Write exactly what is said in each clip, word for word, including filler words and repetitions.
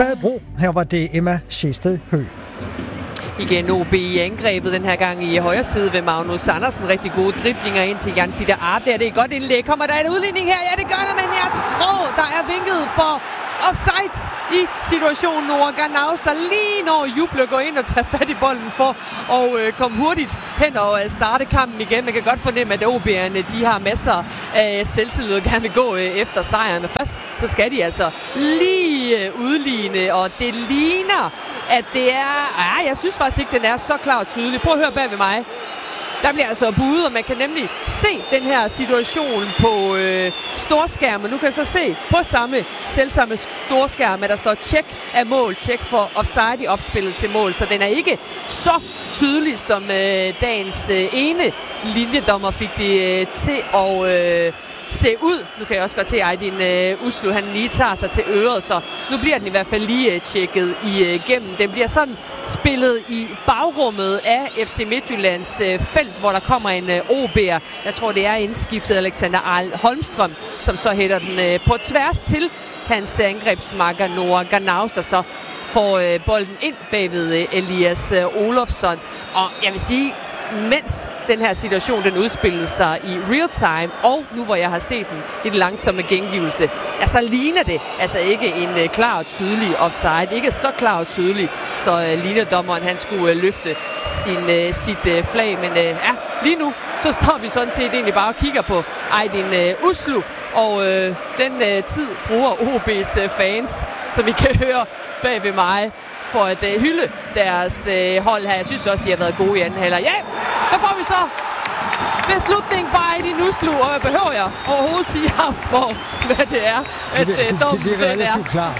Badebro. Her var det Emma Sjæsted Høgh. Igen O B i angrebet den her gang i højre side ved Magnus Andersen. Rigtig gode driblinger ind til Jan Fitter Arp. Der er det et godt indlæg. Kommer der en udligning her? Ja, det gør der, men jeg tror, der er vinket for offside i situationen. Noah Ganaus, der lige når Juble går ind og tager fat i bolden for at øh, komme hurtigt hen og øh, starte kampen igen. Man kan godt fornemme, at O B'erne de har masser af selvtillid og gerne vil gå øh, efter sejren. Men først så skal de altså lige øh, udligne, og det ligner, at det er... Ah, jeg synes faktisk ikke, den er så klar og tydelig. Prøv at høre bag ved mig. Der bliver altså budet, og man kan nemlig se den her situation på øh, storskærmen. Nu kan jeg så se på samme selvsamme storskærm, at der står tjek af mål, tjek for offside i opspillet til mål. Så den er ikke så tydelig, som øh, dagens øh, ene linjedommer fik det øh, til at... Øh, se ud. Nu kan jeg også godt se, at Aydin uh, Uslu, han lige tager sig til øret, så nu bliver den i hvert fald lige uh, tjekket igennem. Uh, den bliver sådan spillet i bagrummet af F C Midtjyllands uh, felt, hvor der kommer en uh, O B'er. Jeg tror, det er indskiftet Alexander Arl Holmstrøm, som så hætter den uh, på tværs til hans angrebsmakker Noah Ganaus, der så får uh, bolden ind bagved uh, Elias uh, Olofsson. Og jeg vil sige, mens den her situation den udspillede sig i real time, og nu hvor jeg har set den i den langsomme gengivelse, ja, så ligner det altså ikke en uh, klar og tydelig offside. Ikke så klar og tydelig, så uh, linjedommeren han skulle uh, løfte sin, uh, sit uh, flag. Men uh, ja, lige nu så står vi sådan set egentlig bare og kigger på Aydin uh, Uslu, og uh, den uh, tid bruger O B's uh, fans, som I kan høre bag ved mig, for at uh, hylde deres uh, hold her. Jeg synes også, de har været gode i anden halvleg. Ja, der får vi så beslutning fra Aydin Uslu, og jeg behøver jeg overhovedet sige Havsborg, hvad det er, at det, det, dommen det virker den er. klar.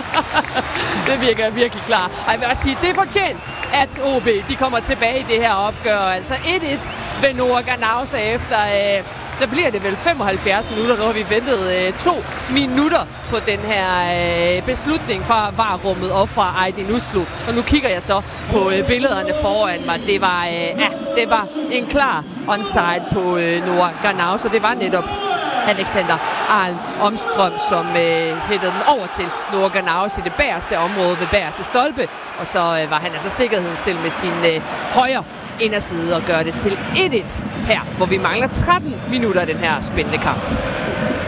Det virker virkelig klar. Og jeg vil også sige, det er fortjent, at O B de kommer tilbage i det her opgør. Altså et et ved Noah Ganaus efter... Øh, så bliver det vel femoghalvfjerds minutter. Nu har vi ventet øh, to minutter på den her øh, beslutning fra V A R-rummet op fra Aydin Uslu. Og nu kigger jeg så på øh, billederne foran mig. Det var, øh, ja, det var en klar onside på øh, Noah Ganaus, og det var netop Alexander Arl Holmstrøm, som øh, hættede den over til Noah Ganaus i det bagerste område ved bagerste stolpe. Og så øh, var han altså sikkerheden selv med sin øh, højre inderside og gør det til et et her, hvor vi mangler tretten minutter af den her spændende kamp.